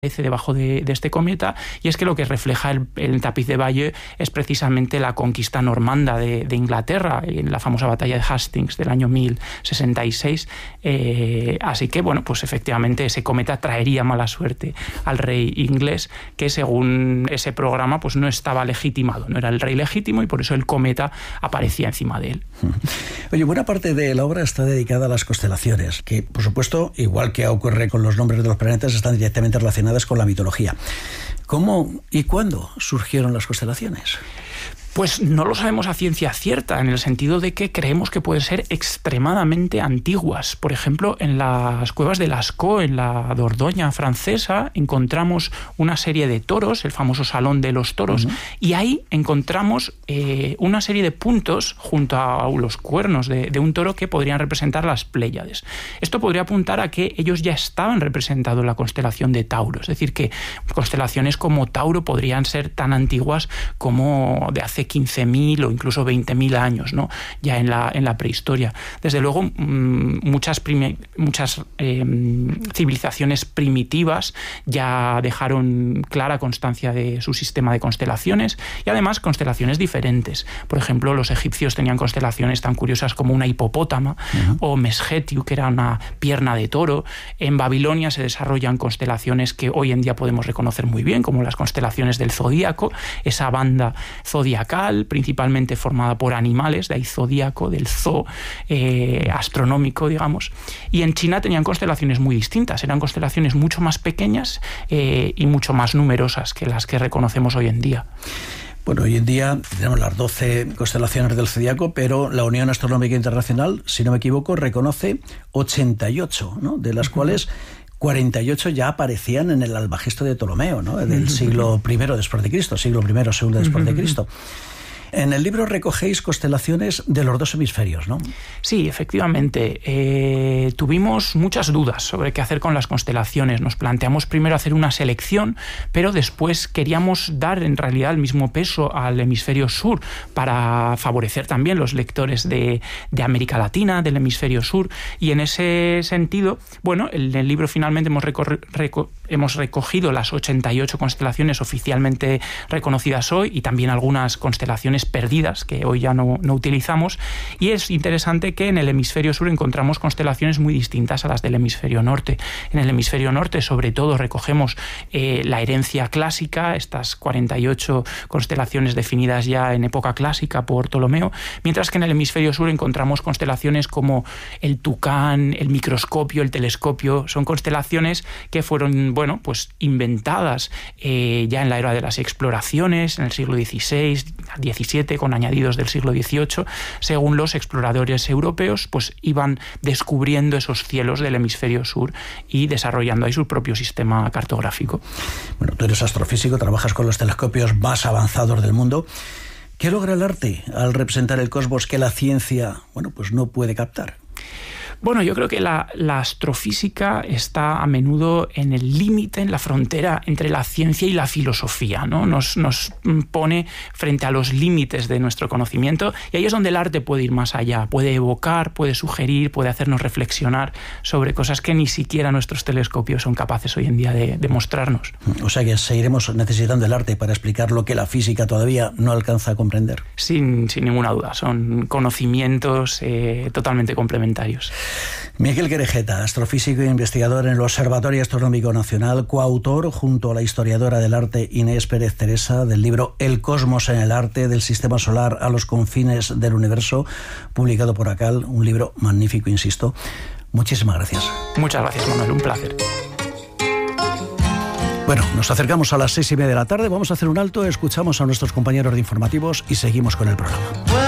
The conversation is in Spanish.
debajo de este cometa, y es que lo que refleja el tapiz de Bayeux es precisamente la conquista normanda de Inglaterra en la famosa batalla de Hastings del año 1066. Así que, bueno, pues efectivamente ese cometa traería mala suerte al rey inglés, que según ese programa pues no estaba legitimado, no era el rey legítimo, y por eso el cometa aparecía encima de él. Oye, buena parte de la obra está dedicada a las constelaciones, que por supuesto, igual que ocurre con los nombres de los planetas, están directamente relacionadas con la mitología. ¿Cómo y cuándo surgieron las constelaciones? Pues no lo sabemos a ciencia cierta, en el sentido de que creemos que pueden ser extremadamente antiguas. Por ejemplo, en las cuevas de Lascaux, en la Dordoña francesa, encontramos una serie de toros, el famoso Salón de los Toros, y ahí encontramos una serie de puntos junto a los cuernos de un toro que podrían representar las Pléyades. Esto podría apuntar a que ellos ya estaban representados en la constelación de Tauro, es decir, que constelaciones como Tauro podrían ser tan antiguas como de hace 15.000 o incluso 20.000 años, ¿no? Ya en la prehistoria. Desde luego, muchas civilizaciones primitivas ya dejaron clara constancia de su sistema de constelaciones, y además constelaciones diferentes. Por ejemplo, los egipcios tenían constelaciones tan curiosas como una hipopótama o Mesgetiu, que era una pierna de toro. En Babilonia se desarrollan constelaciones que hoy en día podemos reconocer muy bien, como las constelaciones del zodíaco, esa banda zodiacal, principalmente formada por animales, de ahí zodíaco, del zoo astronómico, digamos. Y en China tenían constelaciones muy distintas, eran constelaciones mucho más pequeñas y mucho más numerosas que las que reconocemos hoy en día. Bueno, hoy en día tenemos las 12 constelaciones del zodiaco, pero la Unión Astronómica Internacional, si no me equivoco, reconoce 88, ¿no? De las cuales 48 ya aparecían en el Almagesto de Ptolomeo, ¿no? Del siglo I después de Cristo, siglo I, II después de Cristo. En el libro recogéis constelaciones de los dos hemisferios, ¿no? Sí, efectivamente. Tuvimos muchas dudas sobre qué hacer con las constelaciones. Nos planteamos primero hacer una selección, pero después queríamos dar en realidad el mismo peso al hemisferio sur para favorecer también los lectores de América Latina, del hemisferio sur. Y en ese sentido, bueno, en el libro finalmente hemos recogido las 88 constelaciones oficialmente reconocidas hoy, y también algunas constelaciones perdidas que hoy ya no utilizamos, y es interesante que en el hemisferio sur encontramos constelaciones muy distintas a las del hemisferio norte. En el hemisferio norte, sobre todo, recogemos la herencia clásica, estas 48 constelaciones definidas ya en época clásica por Ptolomeo, mientras que en el hemisferio sur encontramos constelaciones como el Tucán, el microscopio, el telescopio. Son constelaciones que fueron, bueno, pues inventadas ya en la era de las exploraciones, en el siglo XVI, XVII, con añadidos del siglo XVIII, según los exploradores europeos, pues iban descubriendo esos cielos del hemisferio sur y desarrollando ahí su propio sistema cartográfico. Bueno, tú eres astrofísico, trabajas con los telescopios más avanzados del mundo. ¿Qué logra el arte al representar el cosmos que la ciencia, bueno, pues no puede captar? Bueno, yo creo que la astrofísica está a menudo en el límite, en la frontera entre la ciencia y la filosofía, ¿no? Nos pone frente a los límites de nuestro conocimiento, y ahí es donde el arte puede ir más allá, puede evocar, puede sugerir, puede hacernos reflexionar sobre cosas que ni siquiera nuestros telescopios son capaces hoy en día de mostrarnos. O sea que seguiremos necesitando el arte para explicar lo que la física todavía no alcanza a comprender. Sin ninguna duda, son conocimientos totalmente complementarios. Miquel Querejeta, astrofísico e investigador en el Observatorio Astronómico Nacional, coautor junto a la historiadora del arte Inés Pérez Teresa del libro El cosmos en el arte, del sistema solar a los confines del universo, publicado por ACAL, un libro magnífico, insisto. Muchísimas gracias. Muchas gracias, Manuel, un placer. Bueno, nos acercamos a las 6:30 de la tarde, vamos a hacer un alto, escuchamos a nuestros compañeros de informativos y seguimos con el programa.